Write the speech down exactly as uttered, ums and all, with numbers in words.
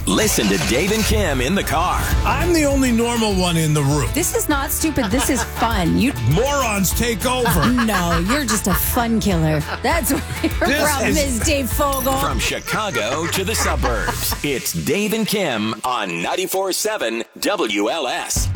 Listen to Dave and Kim in the car. I'm the only normal one in the room. This is not stupid. This is fun. You Morons take over. No, you're just a fun killer. That's what your This problem is- is, Dave Fogel. From Chicago to the suburbs, it's Dave and Kim on ninety-four point seven W L S.